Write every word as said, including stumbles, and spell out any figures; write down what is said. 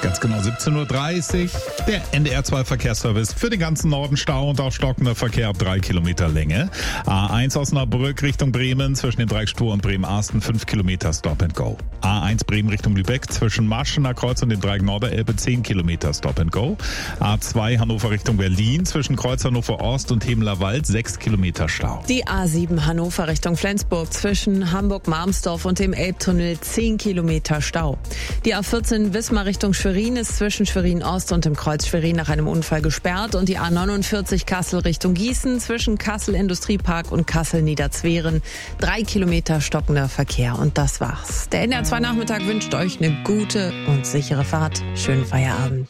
Ganz genau siebzehn Uhr dreißig. Der N D R zwei Verkehrsservice für den ganzen Norden Stau und auch stockender Verkehr ab drei Kilometer Länge. A eins Osnabrück Richtung Bremen zwischen dem Dreieck Stur und Bremen-Arsten fünf Kilometer Stop and Go. A eins Bremen Richtung Lübeck zwischen Marschener Kreuz und dem Dreieck Norderelbe zehn Kilometer Stop and Go. A zwei Hannover Richtung Berlin zwischen Kreuz Hannover Ost und Hemeler Wald sechs Kilometer Stau. Die A sieben Hannover Richtung Flensburg zwischen Hamburg-Marmsdorf und dem Elbtunnel zehn Kilometer Stau. Die A vierzehn Wismar Richtung Schwerin ist zwischen Schwerin Ost und dem Kreuz Schwerin nach einem Unfall gesperrt und die A neunundvierzig Kassel Richtung Gießen zwischen Kassel Industriepark und Kassel Niederzweren drei Kilometer stockender Verkehr. Und das war's. Der N D R zwei Nachmittag wünscht euch eine gute und sichere Fahrt. Schönen Feierabend.